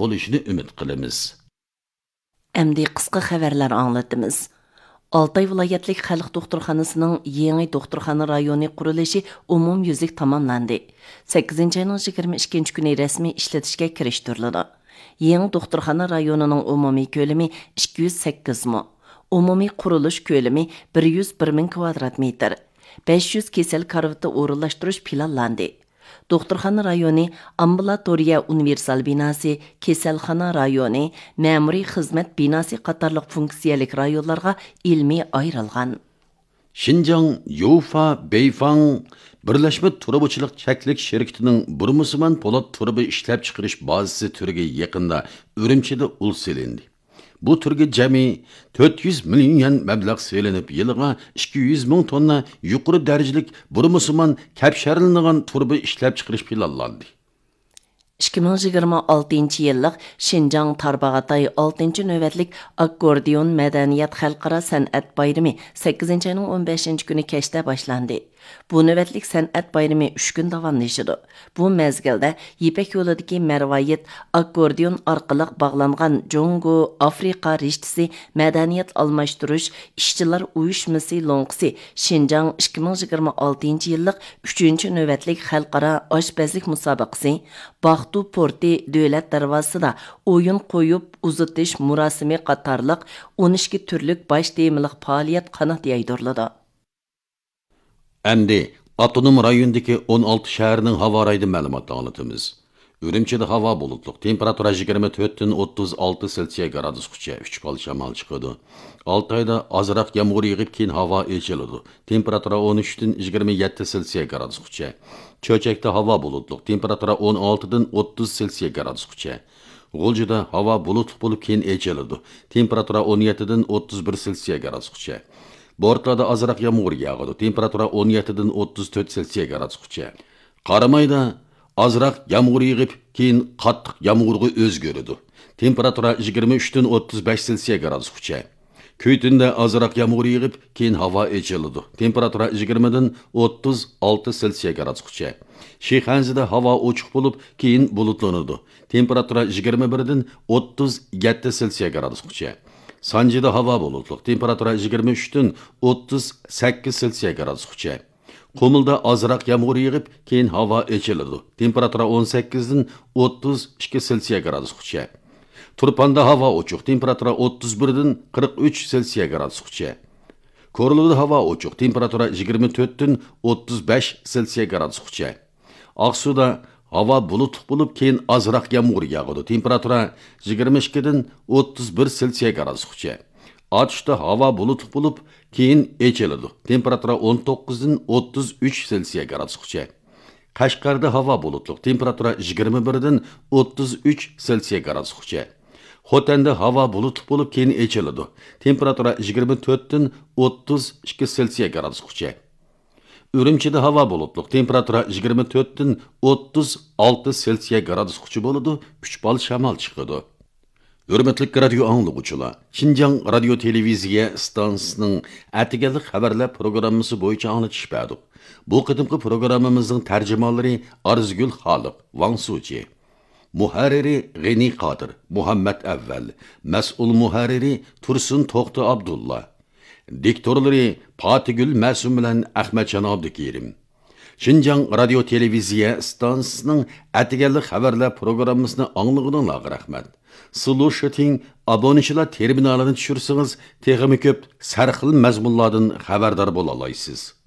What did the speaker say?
bo'lishini umid qilamiz. Әмді қысқы xəbərlər anlatımız. Altay viloyatlik xalq doktorxanasının yeni doktorxana rayoni qurilishi umumyüzlik tamamlandı. 8 ayının 22 günü resmi işletişke kiriştirildi. Yeni doktorxana rayonunun umumi kölemi 208 mu. Umumi qurilish kölemi 101 min kvadrat metr. 500 kesel karvati o'rinlashtirish planlandi. Doktorxana rayoni, ambulatoriya universal binasi, keselxana rayoni, ma'muriy xizmat binasi qatorliq funksiyalik rayonlarga ilmiy ayrilgan. Xinjiang Youfa Beifang Birleşme Turabıçılık Çeklik şirketinin Burmusiman Polat turabı işlep çıkarış bazısı türge yakında Ürümçi'de ul silindi. Bu türge cemi 400 milyon yen meblağ selenip yılığa 200 bin tonna yukarı derecelik Burmusiman kepşerilinigen turabı işlep çıkarış planlandı. 2026 yıllık Şinjan Tarbağatay 6. növbetlik Akkordeon Medeniyet Xalqara San'at Bayrami 8. ayının 15. günü keşte başlandı. Bu növbetlik san'at bayrami 3 gün davamlaşıdı. Bu mezgilde Yipek yoludaki mervayet akkordeon arqılıq bağlanğan Jongo Afrika Richtisi Medeniyet Almashtırış İşçiler Uyuşması Lonqisi Şinjan 2026 yıllık 3. növbetlik Xalqara Aşpazlik Musabaqası Baxtu Porti Dövlət Darvasıda oyun qoyup uzatış murasimi qatarlıq 12 türlük baş temiliq faaliyet qanat yaydırıldı. Endi Atonom rayonundaki 16 şəhərinin hava raydı məlumatı anlatımız. Ürümçidə hava bulutluq, temperatura 24-36 Selsiya gradusqacha 3 bal şamal çıxıdı. Altayda azıraq yağmur yağıb keyin hava içilidi. Temperatura 13-27 Selsiya gradusqacha. Çöçəkdə hava bulutluq, temperatura 16-30 Selsiya gradusqacha. G'uljida hava bulutluq bo'lib keyin içilidi. Temperatura 17-31 Selsiya gradusqacha. Bortlarda azıraq yağmur yağıdı. Temperatura 17-34 Selsiya gradusqacha. Qaramayda azıraq yağmur yağıb keyin qattiq yağmurga o'zgardi. Temperatura 23-35 Selsiya gradusqacha. Köytündə azıraq yağmur yağıb keyin hava içildi. Temperatura 20-36 Selsiya gradusqacha. Şeyxanzida hava ochiq bo'lib keyin bulutlanadi. Temperatura 21-37 Selsiya gradusqacha. Sancıda hava bulutluq, temperatura 23-38 Selsiya gradusqacha. Qumulda azıraq yağmur yağıb keyin hava içildi. Temperatura 18-32 Selsiya gradusqacha. Turpanda hava ochiq, temperatura 31-43 Selsiya gradusqacha. Korluda hava ochiq, temperatura 24-35 Selsiya gradusqacha. Aqsuda hava bulutluq bo'lib keyin azıraq yağmur yağıdı. Temperatura 22-31 Selsiya gradusqacha. Atışda hava bulutluq bo'lib keyin içildi. Temperatura 19-33 Selsiya gradusqacha. Qashqarda hava bulutluq, temperatura 21-33 Selsiya gradusqacha. Xotanda hava bulutluq bo'lib keyin içildi. Temperatura 24-32 Selsiya gradusqacha. Ürümçide hava bulutluq, temperatura 24-36 Selsiya gradusqacha bo'ladi, 3 bal şamal chiqadi. Hürmetli radio anlıqçılar, Şinjan radio televiziya stansiyasının atiganlik xabarlar programmasi bo'yicha anglatish berdik. Bu qadimgi programmamizning tarjimonlari Arzgul Xoliq, Wang Suji, muharriri G'ani Qodir, Muhammad Avval, mas'ul muharriri Tursun To'xti Abdulla, diktorlari Patigul Masum bilan Ahmadjon Abdukerim. Şinjan radio televiziya stansiyasining atiganlik xabarlar programmasini anglag'ininglarga rahmat. Слушатин abonechilar terminalini tushirsangiz, texmi ko'p sarxil mazmunlardan xabardor bo'la olasiz.